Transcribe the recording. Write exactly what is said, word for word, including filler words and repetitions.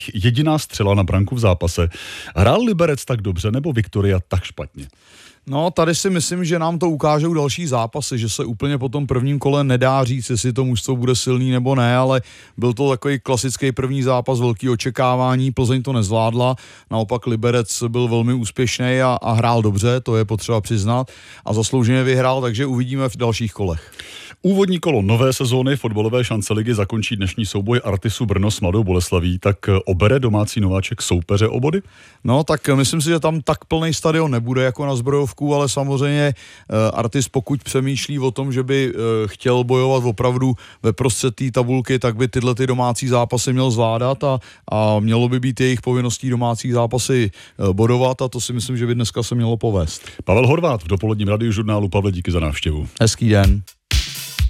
Jediná střela na branku v zápase. Hrál Liberec tak dobře nebo Viktoria tak špatně? No, tady si myslím, že nám to ukážou další zápasy, že se úplně po tom prvním kole nedá říct, jestli to mužstvo bude silný nebo ne, ale byl to takový klasický první zápas, velký očekávání, Plzeň to nezvládla, naopak Liberec byl velmi úspěšný a, a hrál dobře, to je potřeba přiznat, a zaslouženě vyhrál, takže uvidíme v dalších kolech. Úvodní kolo nové sezóny fotbalové šance ligy zakončí dnešní souboj Artisu Brno s Mladou Boleslaví, tak obere domácí nováček soupeře o body? No, tak myslím si, že tam tak plný stadion nebude jako na Zbrojovku, ale samozřejmě Artis, pokud přemýšlí o tom, že by chtěl bojovat opravdu ve prostřed té tabulky, tak by tyhle ty domácí zápasy měl zvládat a, a mělo by být jejich povinností domácí zápasy bodovat a to si myslím, že by dneska se mělo povést. Pavel Horváth v dopoledním radiožurnálu. Pavle, díky za návštěvu. Hezký den.